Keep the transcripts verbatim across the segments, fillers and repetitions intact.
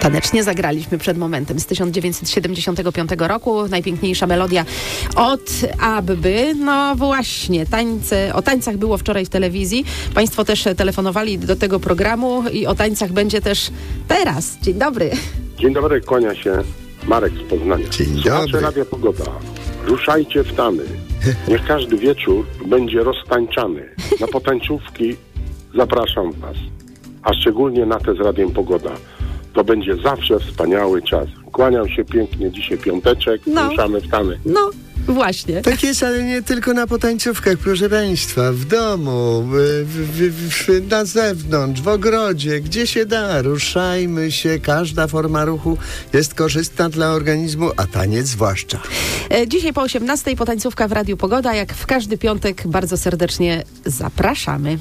Tanecznie zagraliśmy przed momentem z tysiąc dziewięćset siedemdziesiątego piątego roku. Najpiękniejsza melodia od Abby. No właśnie, tańce, o tańcach było wczoraj w telewizji. Państwo też telefonowali do tego programu i o tańcach będzie też teraz. Dzień dobry. Dzień dobry, kłania się Marek z Poznania. Dzień Słuchacze dobry. Radia Pogoda. Ruszajcie w tany. Niech każdy wieczór będzie roztańczany. Na potańcówki zapraszam Was. A szczególnie na te z Radiem Pogoda. To będzie zawsze wspaniały czas. Kłaniam się pięknie, dzisiaj piąteczek, No. ruszamy w tany. No, właśnie. Tak jest, ale nie tylko na potańcówkach, proszę Państwa. W domu, w, w, w, na zewnątrz, w ogrodzie, gdzie się da. Ruszajmy się. Każda forma ruchu jest korzystna dla organizmu, a taniec zwłaszcza. E, Dzisiaj po osiemnastej potańcówka w Radiu Pogoda. Jak w każdy piątek bardzo serdecznie zapraszamy.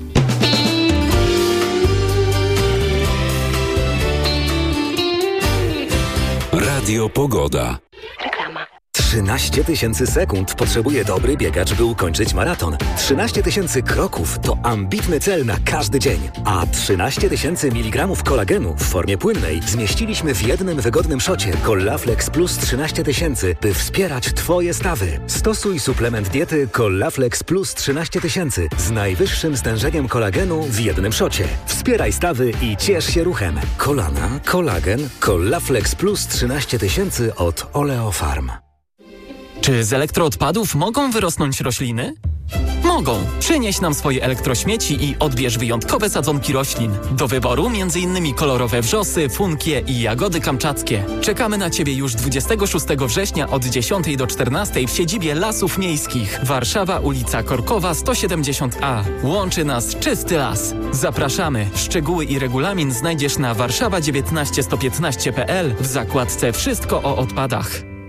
Radio Pogoda. Reklama. trzynaście tysięcy sekund potrzebuje dobry biegacz, by ukończyć maraton. trzynaście tysięcy kroków to ambitny cel na każdy dzień. A trzynaście tysięcy miligramów kolagenu w formie płynnej zmieściliśmy w jednym wygodnym szocie Collaflex Plus trzynaście tysięcy, by wspierać Twoje stawy. Stosuj suplement diety Collaflex Plus trzynaście tysięcy z najwyższym stężeniem kolagenu w jednym szocie. Wspieraj stawy i ciesz się ruchem. Kolana, kolagen, Collaflex Plus trzynaście tysięcy od Oleofarm. Czy z elektroodpadów mogą wyrosnąć rośliny? Mogą. Przynieś nam swoje elektrośmieci i odbierz wyjątkowe sadzonki roślin. Do wyboru między innymi kolorowe wrzosy, funkie i jagody kamczackie. Czekamy na Ciebie już dwudziestego szóstego września od dziesiątej do czternastej w siedzibie Lasów Miejskich. Warszawa, ulica Korkowa sto siedemdziesiąt A. Łączy nas czysty las. Zapraszamy. Szczegóły i regulamin znajdziesz na warszawa dziewiętnaście sto piętnaście kropka p l w zakładce Wszystko o odpadach.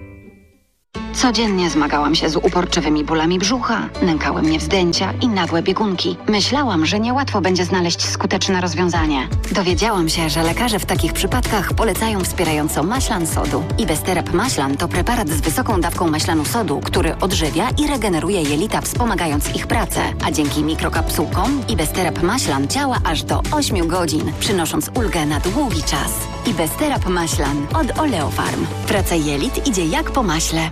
Codziennie zmagałam się z uporczywymi bólami brzucha, nękały mnie wzdęcia i nagłe biegunki. Myślałam, że niełatwo będzie znaleźć skuteczne rozwiązanie. Dowiedziałam się, że lekarze w takich przypadkach polecają wspierająco maślan sodu. Ibesterap maślan to preparat z wysoką dawką maślanu sodu, który odżywia i regeneruje jelita, wspomagając ich pracę. A dzięki mikrokapsułkom Ibesterap maślan działa aż do ośmiu godzin, przynosząc ulgę na długi czas. Ibesterap maślan od Oleofarm. Praca jelit idzie jak po maśle.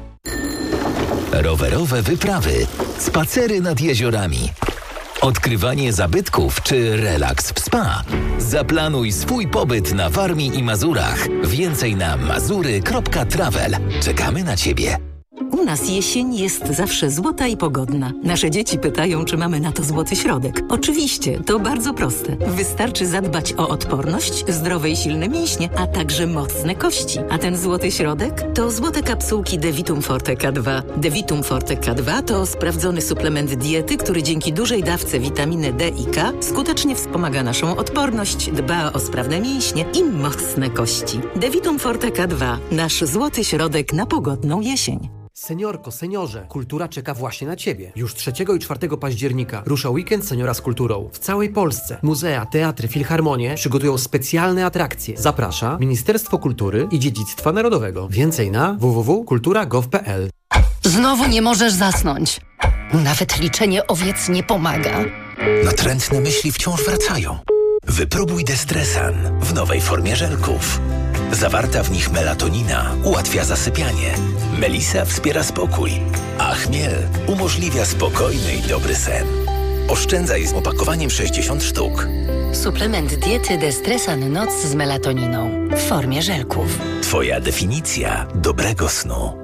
Rowerowe wyprawy, spacery nad jeziorami, odkrywanie zabytków czy relaks w spa. Zaplanuj swój pobyt na Warmii i Mazurach. Więcej na mazury kropka travel. Czekamy na Ciebie. U nas jesień jest zawsze złota i pogodna. Nasze dzieci pytają, czy mamy na to złoty środek. Oczywiście, to bardzo proste. Wystarczy zadbać o odporność, zdrowe i silne mięśnie, a także mocne kości. A ten złoty środek to złote kapsułki Devitum Forte K dwa. Devitum Forte K dwa to sprawdzony suplement diety, który dzięki dużej dawce witaminy D i K skutecznie wspomaga naszą odporność, dba o sprawne mięśnie i mocne kości. Devitum Forte K dwa. Nasz złoty środek na pogodną jesień. Seniorko, seniorze, kultura czeka właśnie na Ciebie. Już trzeciego i czwartego października rusza weekend Seniora z kulturą. W całej Polsce muzea, teatry, filharmonie przygotują specjalne atrakcje. Zaprasza Ministerstwo Kultury i Dziedzictwa Narodowego. Więcej na w w w kropka kultura kropka gov kropka p l. Znowu nie możesz zasnąć. Nawet liczenie owiec nie pomaga. Natrętne myśli wciąż wracają. Wypróbuj Destresan w nowej formie żelków. Zawarta w nich melatonina ułatwia zasypianie. Melisa wspiera spokój, a chmiel umożliwia spokojny i dobry sen. Oszczędzaj z opakowaniem sześćdziesiąt sztuk. Suplement diety Destresan Noc z melatoniną w formie żelków. Twoja definicja dobrego snu.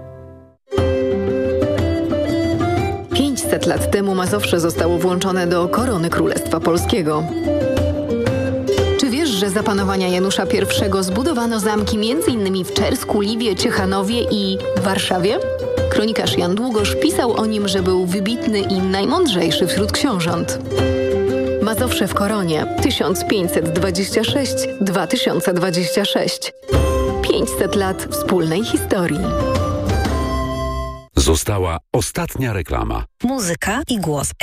pięćset lat temu Mazowsze zostało włączone do korony Królestwa Polskiego. Czy wiesz, że za panowania Janusza pierwszego zbudowano zamki między innymi w Czersku, Liwie, Ciechanowie i Warszawie? Kronikarz Jan Długosz pisał o nim, że był wybitny i najmądrzejszy wśród książąt. Mazowsze w koronie tysiąc pięćset dwadzieścia sześć do dwa tysiące dwadzieścia sześć. pięćset lat wspólnej historii. Została ostatnia reklama. Muzyka i głos